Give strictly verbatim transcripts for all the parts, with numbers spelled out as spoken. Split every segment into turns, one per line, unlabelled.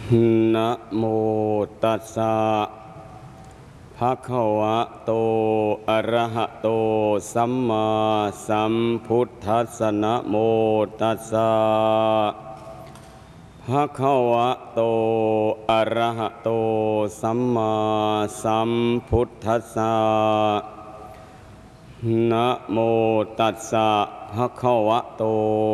นะโมตัสสะภะคะวะโตอะระหะโตสัมมาสัมพุทธัสสะนะโมตัสสะภะคะวะโตอะระหะโตสัมมาสัมพุทธัสสะนะโมตัสสะภะคะวะโต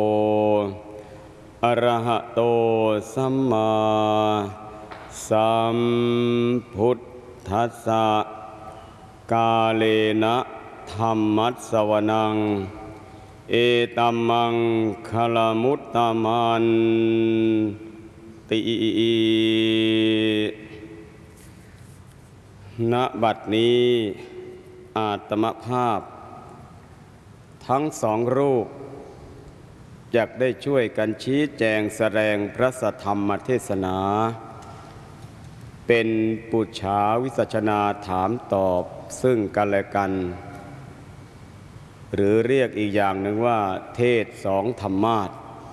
อะระหะโตสัมมาสัมพุทธัสสะกาเลนะธัมมัสสวนังเอตัมมังคลมุตตมันติณบัดนี้อาตมภาพทั้งสองรูปอยากได้ช่วยกันชี้แจงแสดงพระสัทธรรมเทศนาเป็นปุจฉาวิสัชนาถามตอบซึ่งกันและกันหรือเรียกอีกอย่างหนึ่งว่าเทศสองธรรมาส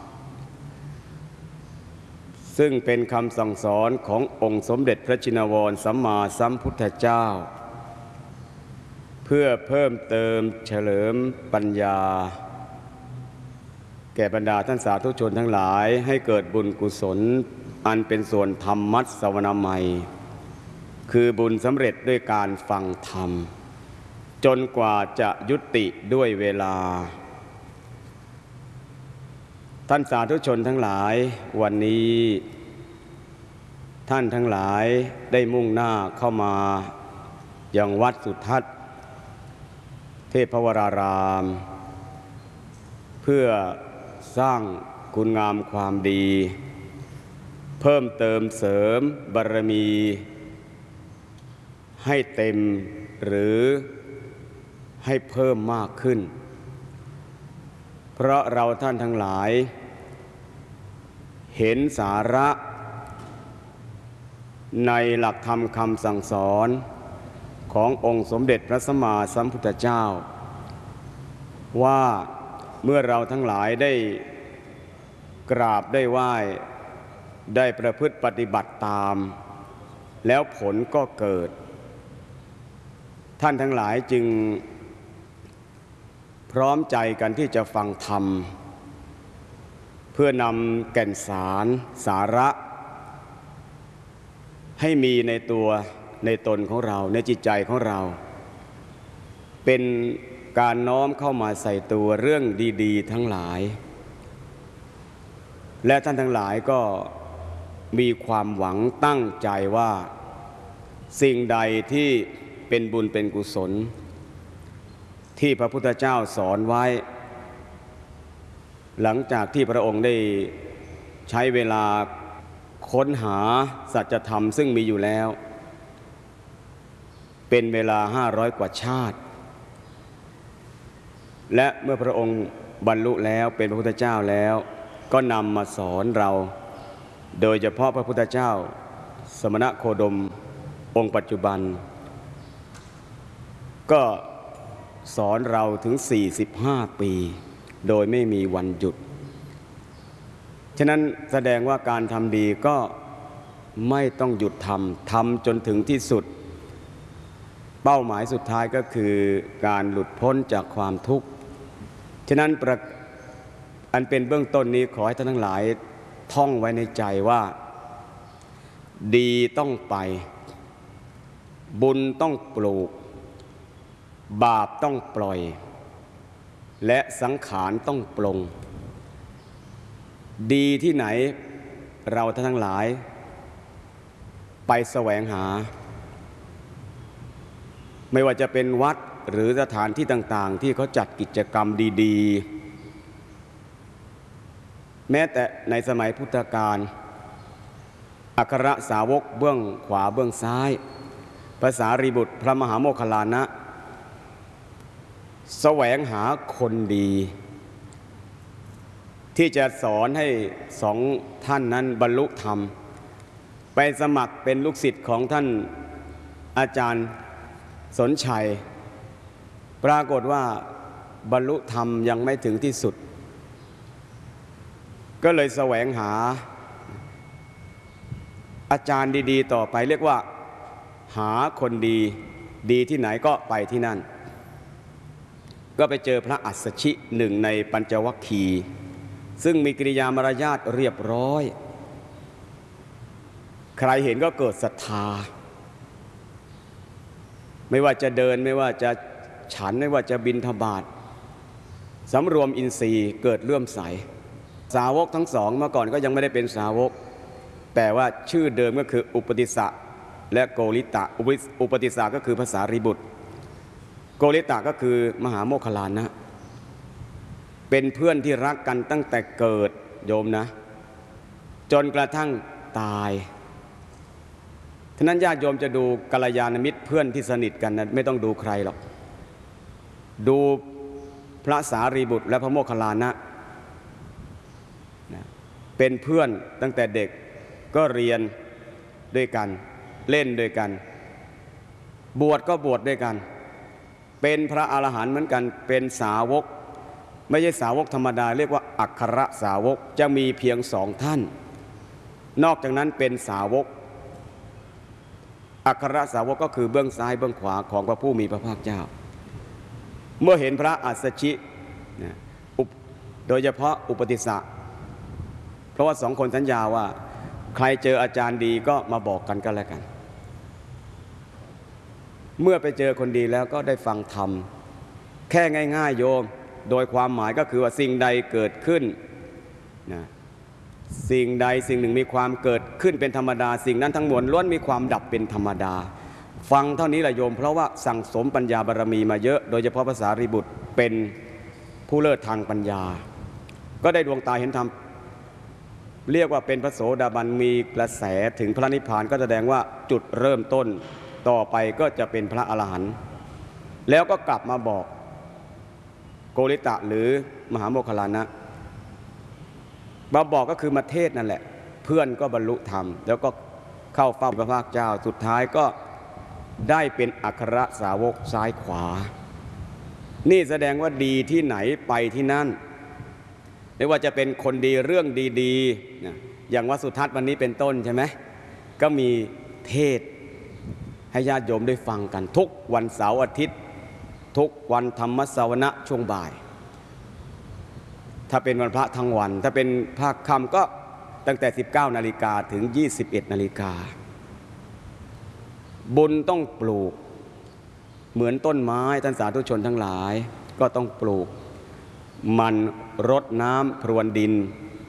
ซึ่งเป็นคำสั่งสอนขององค์สมเด็จพระชินวรสัมมาสัมพุทธเจ้าเพื่อเพิ่มเติมเฉลิมปัญญาแก่บรรดาท่านสาธุชนทั้งหลายให้เกิดบุญกุศลอันเป็นส่วนธรรมัสสวนามัยคือบุญสำเร็จด้วยการฟังธรรมจนกว่าจะยุติด้วยเวลาท่านสาธุชนทั้งหลายวันนี้ท่านทั้งหลายได้มุ่งหน้าเข้ามายังวัดสุทัศน์เทพวรารามเพื่อสร้างคุณงามความดีเพิ่มเติมเสริมบารมีให้เต็มหรือให้เพิ่มมากขึ้นเพราะเราท่านทั้งหลายเห็นสาระในหลักธรรมคำสั่งสอนขององค์สมเด็จพระสัมมาสัมพุทธเจ้าว่าเมื่อเราทั้งหลายได้กราบได้ไหว้ได้ประพฤติปฏิบัติตามแล้วผลก็เกิดท่านทั้งหลายจึงพร้อมใจกันที่จะฟังธรรมเพื่อนำแก่นสารสาระให้มีในตัวในตนของเราในจิตใจของเราเป็นการน้อมเข้ามาใส่ตัวเรื่องดีๆทั้งหลายและท่านทั้งหลายก็มีความหวังตั้งใจว่าสิ่งใดที่เป็นบุญเป็นกุศลที่พระพุทธเจ้าสอนไว้หลังจากที่พระองค์ได้ใช้เวลาค้นหาสัจธรรมซึ่งมีอยู่แล้วเป็นเวลาห้าร้อยกว่าชาติและเมื่อพระองค์บรรลุแล้วเป็นพระพุทธเจ้าแล้วก็นำมาสอนเราโดยเฉพาะพระพุทธเจ้าสมณโคดมองค์ปัจจุบันก็สอนเราถึงสี่สิบห้าปีโดยไม่มีวันหยุดฉะนั้นแสดงว่าการทำดีก็ไม่ต้องหยุดทำทำจนถึงที่สุดเป้าหมายสุดท้ายก็คือการหลุดพ้นจากความทุกข์ฉะนั้นอันเป็นเบื้องต้นนี้ขอให้ท่านทั้งหลายท่องไว้ในใจว่าดีต้องไปบุญต้องปลูกบาปต้องปล่อยและสังขารต้องปลงดีที่ไหนเราท่านทั้งหลายไปแสวงหาไม่ว่าจะเป็นวัดหรือสถานที่ต่างๆที่เขาจัดกิจกรรมดีๆแม้แต่ในสมัยพุทธกาลอัครสาวกเบื้องขวาเบื้องซ้ายพระสารีบุตรพระมหาโมคคัลลานะแสวงหาคนดีที่จะสอนให้สองท่านนั้นบรรลุธรรมไปสมัครเป็นลูกศิษย์ของท่านอาจารย์สนชัยปรากฏว่าบรรลุธรรมยังไม่ถึงที่สุดก็เลยแสวงหาอาจารย์ดีๆต่อไปเรียกว่าหาคนดีดีที่ไหนก็ไปที่นั่นก็ไปเจอพระอัสสชิหนึ่งในปัญจวัคคีย์ซึ่งมีกิริยามารยาทเรียบร้อยใครเห็นก็เกิดศรัทธาไม่ว่าจะเดินไม่ว่าจะฉันไม่ว่าจะบิณฑบาตสำรวมอินทรีย์เกิดเลื่อมใสสาวกทั้งสองเมื่อก่อนก็ยังไม่ได้เป็นสาวกแต่ว่าชื่อเดิมก็คืออุปติสสะและโกริตะอุปติสสะก็คือภาษารีบุตรโกริตะก็คือมหาโมคคัลลานะเป็นเพื่อนที่รักกันตั้งแต่เกิดโยมนะจนกระทั่งตายฉะนั้นญาติโยมจะดูกัลยาณมิตรเพื่อนที่สนิทกันนะไม่ต้องดูใครหรอกดูพระสารีบุตรและพระโมคคัลลานะเป็นเพื่อนตั้งแต่เด็กก็เรียนด้วยกันเล่นด้วยกันบวชก็บวชด้วยกันเป็นพระอรหันต์เหมือนกันเป็นสาวกไม่ใช่สาวกธรรมดาเรียกว่าอัคครสาวกจะมีเพียงสองท่านนอกจากนั้นเป็นสาวกอัคครสาวกก็คือเบื้องซ้ายเบื้องขวาของพระผู้มีพระภาคเจ้าเมื่อเห็นพระอัสสชิโดยเฉพาะอุปติสสะเพราะว่าสองคนสัญญาว่าใครเจออาจารย์ดีก็มาบอกกันก็แล้วกันเมื่อไปเจอคนดีแล้วก็ได้ฟังธรรมแค่ง่ายๆโยมโดยความหมายก็คือว่าสิ่งใดเกิดขึ้นนะสิ่งใดสิ่งหนึ่งมีความเกิดขึ้นเป็นธรรมดาสิ่งนั้นทั้งมวลล้วนมีความดับเป็นธรรมดาฟังเท่านี้แหละโยมเพราะว่าสั่งสมปัญญาบารมีมาเยอะโดยเฉพาะภาษารีบุตรเป็นผู้เลิศทางปัญญาก็ได้ดวงตาเห็นธรรมเรียกว่าเป็นพระโสดาบันมีกระแสถึงพระนิพพานก็แสดงว่าจุดเริ่มต้นต่อไปก็จะเป็นพระอรหันต์แล้วก็กลับมาบอกโกริตะหรือมหาโมคคัลลานะมาบอกก็คือมาเทศนั่นแหละเพื่อนก็บรรลุธรรมแล้วก็เข้าเฝ้าพระภาคเจ้าสุดท้ายก็ได้เป็นอัครสาวกซ้ายขวานี่แสดงว่าดีที่ไหนไปที่นั่นไม่ว่าจะเป็นคนดีเรื่องดีๆนะอย่างวัดสุทัศน์วันนี้เป็นต้นใช่ไหมก็มีเทศให้ญาติโยมได้ฟังกันทุกวันเสาร์อาทิตย์ทุกวันธรรมสวนะช่วงบ่ายถ้าเป็นวันพระทั้งวันถ้าเป็นภาคค่ำก็ตั้งแต่สิบเก้านาฬิกาถึงยี่สิบเอ็ดนาฬิกาบุญต้องปลูกเหมือนต้นไม้ท่านสาธุชนทั้งหลายก็ต้องปลูกมันรดน้ำพรวนดิน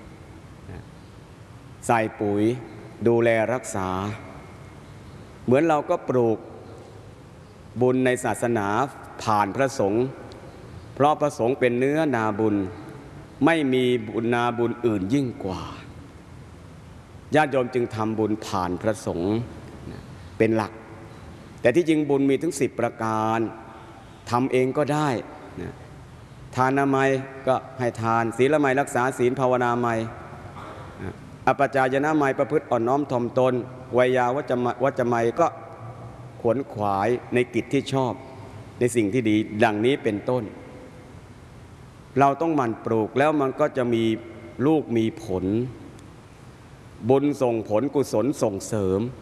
ใส่ปุ๋ยดูแลรักษาเหมือนเราก็ปลูกบุญในศาสนาผ่านพระสงฆ์เพราะพระสงฆ์เป็นเนื้อนาบุญไม่มีบุญนาบุญอื่นยิ่งกว่าญาติโยมจึงทำบุญผ่านพระสงฆ์เป็นหลักแต่ที่จริงบุญมีถึงสิบประการทำเองก็ได้ทานามัยก็ให้ทานศีลไมยรักษาศีลภาวนาไมยอปัจจายนะไมยประพฤติอ่อนน้อมถ่อมตนวัยยาวัจวัจไมยก็ขวนขวายในกิจที่ชอบในสิ่งที่ดีดังนี้เป็นต้นเราต้องหมั่นปลูกแล้วมันก็จะมีลูกมีผลบุญส่งผลกุศลส่งเสริม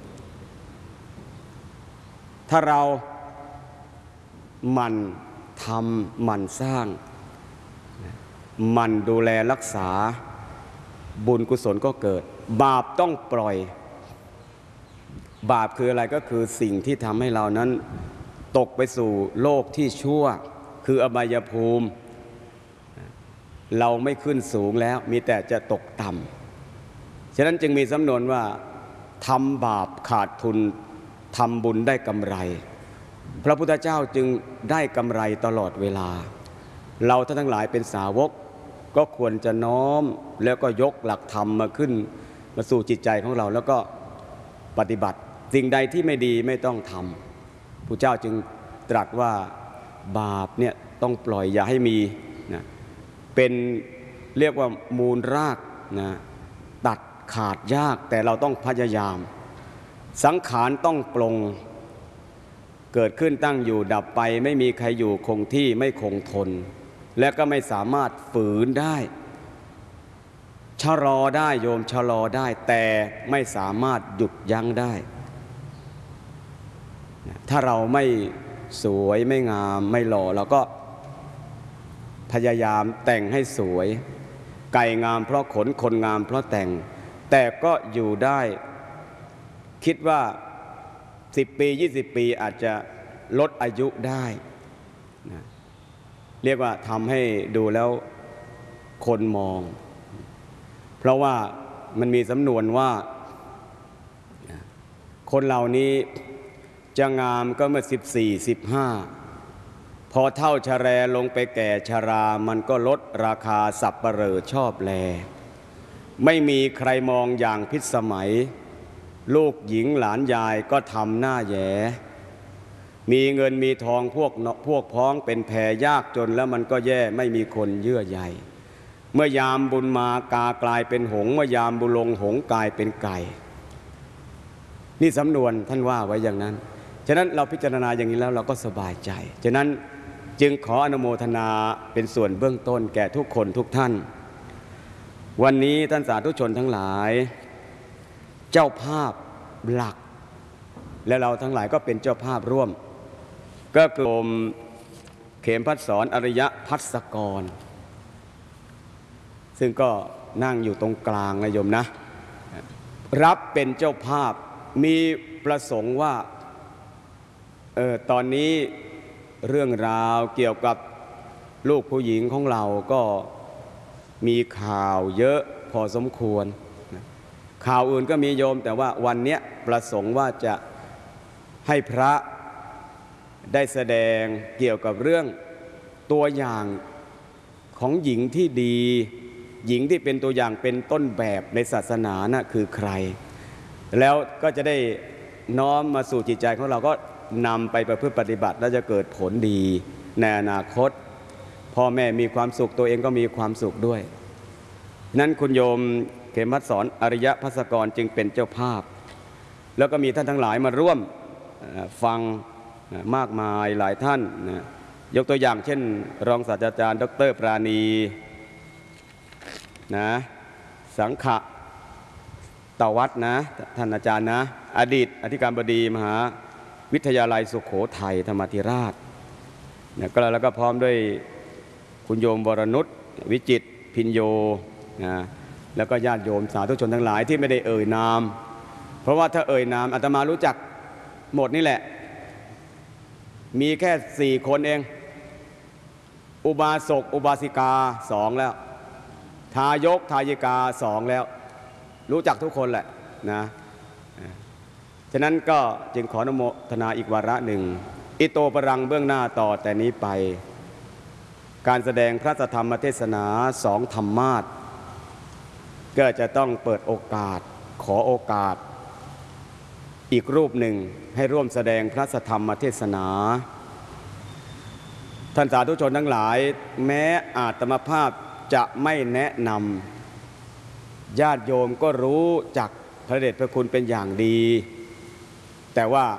ถ้าเราหมั่นทำหมั่นสร้างหมั่นดูแลรักษาบุญกุศลก็เกิดบาปต้องปล่อยบาปคืออะไรก็คือสิ่งที่ทำให้เรานั้นตกไปสู่โลกที่ชั่วคืออบายภูมิเราไม่ขึ้นสูงแล้วมีแต่จะตกต่ำฉะนั้นจึงมีสำนวนว่าทำบาปขาดทุนทำบุญได้กำไรพระพุทธเจ้าจึงได้กำไรตลอดเวลาเราท่านทั้งหลายเป็นสาวกก็ควรจะน้อมแล้วก็ยกหลักธรรมมาขึ้นมาสู่จิตใจของเราแล้วก็ปฏิบัติสิ่งใดที่ไม่ดีไม่ต้องทำพระเจ้าจึงตรัสว่าบาปเนี่ยต้องปล่อยอย่าให้มีนะเป็นเรียกว่ามูลรากนะตัดขาดยากแต่เราต้องพยายามสังขารต้องปลงเกิดขึ้นตั้งอยู่ดับไปไม่มีใครอยู่คงที่ไม่คงทนและก็ไม่สามารถฝืนได้ชะลอได้โยมชะลอได้แต่ไม่สามารถหยุดยั้งได้ถ้าเราไม่สวยไม่งามไม่หล่อเราก็พยายามแต่งให้สวยไก่งามเพราะขนคนงามเพราะแต่งแต่ก็อยู่ได้คิดว่าสิบปียี่สิบปีอาจจะลดอายุได้นะเรียกว่าทำให้ดูแล้วคนมองเพราะว่ามันมีสำนวนว่าคนเหล่านี้จะงามก็เมื่อสิบสี่สิบห้าพอเท่าชะแรลงไปแก่ชรามันก็ลดราคาสับปะเหร่อชอบแลไม่มีใครมองอย่างพิสมัยลูกหญิงหลานยายก็ทำหน้าแย่มีเงินมีทองพวกพวกพ้องเป็นแพรยากจนแล้วมันก็แย่ไม่มีคนเยื่อใยเมื่อยามบุญมากากลายเป็นหงส์เมื่อยามบุลงหงส์กลายเป็นไก่นี่สำนวนท่านว่าไว้อย่างนั้นฉะนั้นเราพิจารณาอย่างนี้แล้วเราก็สบายใจฉะนั้นจึงขออนุโมทนาเป็นส่วนเบื้องต้นแก่ทุกคนทุกท่านวันนี้ท่านสาธุชนทั้งหลายเจ้าภาพหลักและเราทั้งหลายก็เป็นเจ้าภาพร่วมก็กรมเขมพัฒสอนอริยภัสกรซึ่งก็นั่งอยู่ตรงกลางนะโยมนะรับเป็นเจ้าภาพมีประสงค์ว่าเออตอนนี้เรื่องราวเกี่ยวกับลูกผู้หญิงของเราก็มีข่าวเยอะพอสมควรข่าวอื่นก็มีโยมแต่ว่าวันนี้ประสงค์ว่าจะให้พระได้แสดงเกี่ยวกับเรื่องตัวอย่างของหญิงที่ดีหญิงที่เป็นตัวอย่างเป็นต้นแบบในศาสนาน่ะคือใครแล้วก็จะได้น้อมมาสู่จิตใจของเราก็นำไปประพฤติปฏิบัติแล้วจะเกิดผลดีในอนาคตพ่อแม่มีความสุขตัวเองก็มีความสุขด้วยนั้นคุณโยมเขมพัฒสอนอริยภัสกรจึงเป็นเจ้าภาพแล้วก็มีท่านทั้งหลายมาร่วมฟังมากมายหลายท่านนะยกตัวอย่างเช่นรองศาสตราจารย์ดร.ปราณีนะสังขะตวัฒน์นะท่านอาจารย์นะอดีตอธิการบดีมหาวิทยาลัยสุโขทัยธรรมาธิราชนะก็แล้วก็พร้อมด้วยคุณโยมวรนุชวิจิตรพินโยนะแล้วก็ญาติโยมสาธุชนทั้งหลายที่ไม่ได้เอ่ยนามเพราะว่าถ้าเอ่ยนามอาตมารู้จักหมดนี่แหละมีแค่สี่คนเองอุบาสกอุบาสิกาสองแล้วทายกทายิกาสองแล้วรู้จักทุกคนแหละนะฉะนั้นก็จึงขออนุโมทนาอีกวาระหนึ่งอิโตปรังเบื้องหน้าต่อแต่นี้ไปการแสดงพระธรรมเทศนาสองธรรมาสก็จะต้องเปิดโอกาสขอโอกาสอีกรูปหนึ่งให้ร่วมแสดงพระธรรมเทศนาท่านสาธุชนทั้งหลายแม้อาตมาภาพจะไม่แนะนำญาติโยมก็รู้จักพระเดชพระคุณเป็นอย่างดีแต่ว่า